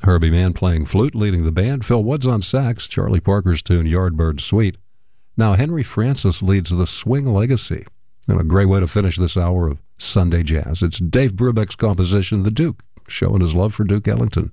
Herbie Mann playing flute, leading the band. Phil Woods on sax, Charlie Parker's tune Yardbird Suite. Now Henry Francis leads the Swing Legacy. And a great way to finish this hour of Sunday Jazz. It's Dave Brubeck's composition, The Duke, showing his love for Duke Ellington.